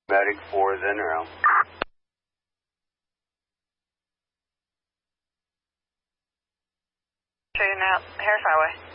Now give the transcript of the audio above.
Medic 4 is in or out? Shooting out Harris Highway.